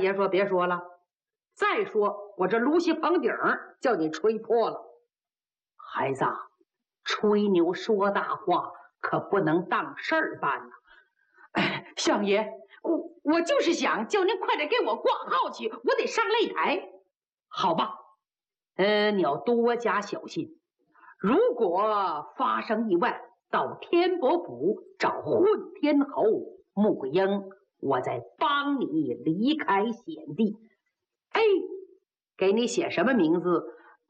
爷说别说了，再说我这芦席棚顶叫你吹破了。孩子，吹牛说大话可不能当事儿办呐。哎，相爷，我就是想叫您快点给我挂号去，我得上擂台。好吧，你要多加小心。如果发生意外，到天伯府找混天侯穆英，我再帮你离开险地。哎，给你写什么名字？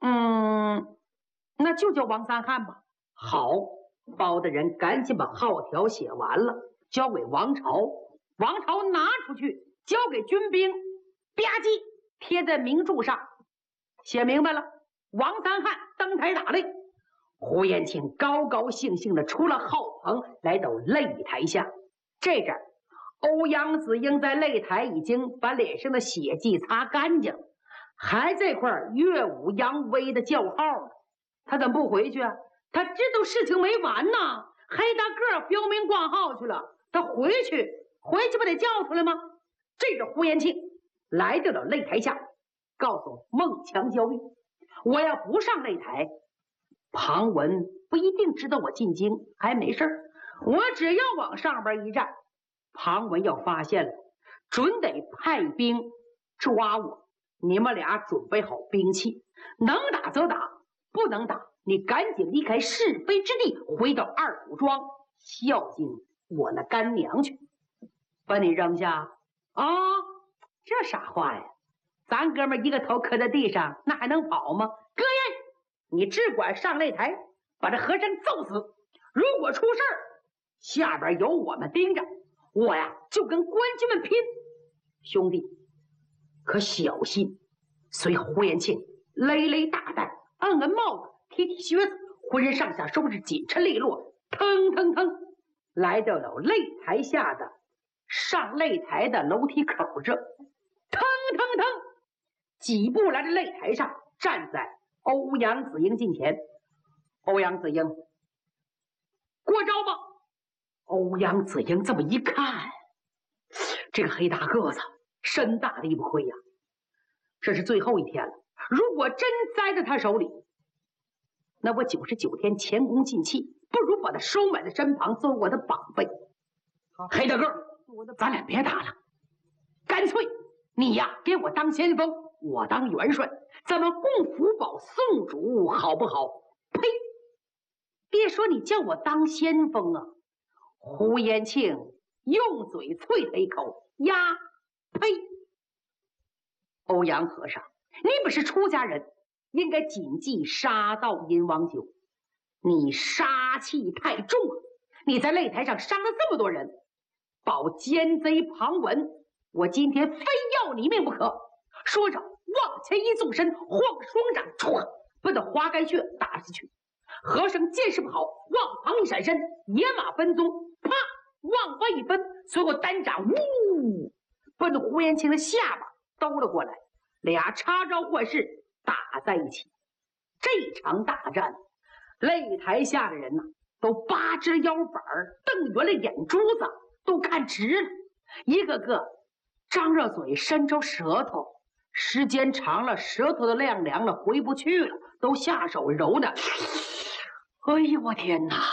那就叫王三汉吧。好，包大人赶紧把号条写完了，交给王朝。王朝拿出去，交给军兵，吧唧贴在明柱上，写明白了。王三汉登台打擂。胡延庆高高兴兴地出了号棚，来到擂台下。这阵欧阳子英在擂台已经把脸上的血迹擦干净，还在块乐舞扬威的叫号呢。他怎么不回去啊？他知道事情没完呢。黑大个标明挂号去了，他回去不得叫出来吗？这个胡延庆来到了擂台下，告诉孟强焦裕，我要不上擂台，庞文不一定知道我进京，还没事儿。我只要往上边一站，庞文要发现了，准得派兵抓我。你们俩准备好兵器，能打则打，不能打，你赶紧离开是非之地，回到二虎庄孝敬我那干娘去。把你扔下啊？这啥话呀？咱哥们一个头磕在地上，那还能跑吗？哥呀，你只管上擂台，把这和尚揍死。如果出事儿，下边有我们盯着，我呀就跟官军们拼。兄弟，可小心！随胡延庆勒勒大带，摁摁帽子，踢踢靴子，浑身上下收拾紧抻利落，腾腾腾来到了擂台下的上擂台的楼梯口这，腾腾腾几步来到擂台上，站在欧阳子英近前。欧阳子英，过招吧。欧阳子英这么一看，这个黑大个子身大力不亏呀。这是最后一天了，如果真栽在他手里，那我99天前功尽弃，不如把他收买在身旁，做我的绑匪。黑大个，咱俩别打了，干脆你呀给我当先锋，我当元帅，咱们共福保宋主，好不好？呸！别说你叫我当先锋啊！胡延庆用嘴啐他一口，呀，呸！欧阳和尚，你本是出家人，应该谨记杀盗淫枉酒，你杀气太重了。你在擂台上伤了这么多人，保奸贼庞文，我今天非要你命不可。说着往前一纵身，晃双掌，唰，奔到花干穴打下去。和尚见势不好，往旁一闪身，野马分鬃，啪，往外一分，随后单掌呜，奔到胡延庆的下巴兜了过来，俩插招换式打在一起。这场大战，擂台下的人都拔直腰板，瞪圆了眼珠子，都看直了，一个个张着嘴，伸着舌头，时间长了，舌头都晾凉了，回不去了，都下手揉呢。哎呦我天哪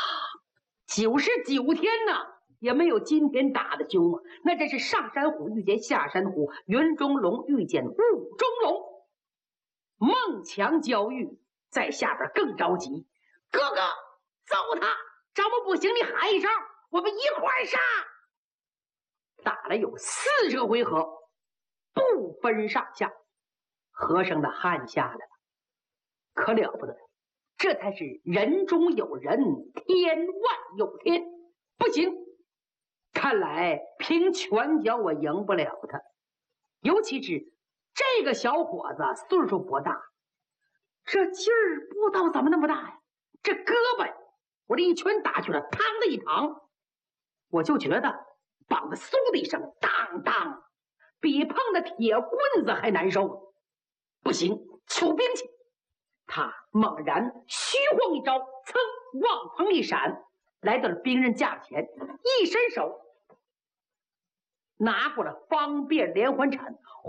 ，99天呐，也没有今天打的凶啊！那真是上山虎遇见下山虎，云中龙遇见雾中龙。孟强焦裕在下边更着急，哥哥揍他，咱们不行，你喊一声，我们一块儿杀。打了有40个回合，不分上下，和尚的汗下来了，可了不得，这才是人中有人，天外有天。不行，看来凭拳脚我赢不了他，尤其是这个小伙子岁数不大，这劲儿不知道怎么那么大呀。这胳膊我这一拳打去了，嘡的一躺，我就觉得膀子嗖的一声，当当，比碰的铁棍子还难受。不行，求兵器。他猛然虚晃一招，噌，往旁一闪，来到了兵刃架前，一伸手拿过了方便连环铲，